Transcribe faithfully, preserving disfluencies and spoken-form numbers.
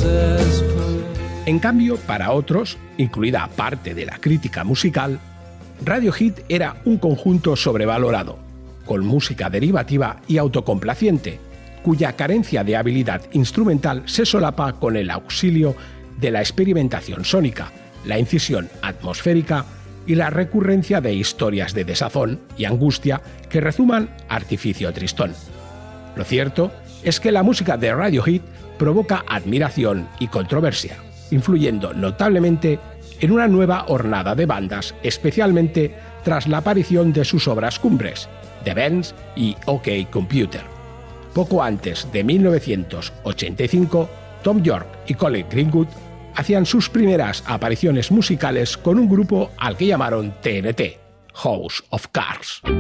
En cambio, para otros, incluida parte de la crítica musical, Radiohead era un conjunto sobrevalorado, con música derivativa y autocomplaciente, cuya carencia de habilidad instrumental se solapa con el auxilio de la experimentación sónica, la incisión atmosférica y la recurrencia de historias de desazón y angustia que rezuman artificio tristón. Lo cierto es que la música de Radiohead provoca admiración y controversia, influyendo notablemente en una nueva hornada de bandas, especialmente tras la aparición de sus obras cumbres, The Bends y OK Computer. Poco antes de mil novecientos ochenta y cinco, Thom Yorke y Colin Greenwood hacían sus primeras apariciones musicales con un grupo al que llamaron T N T, House of Cards.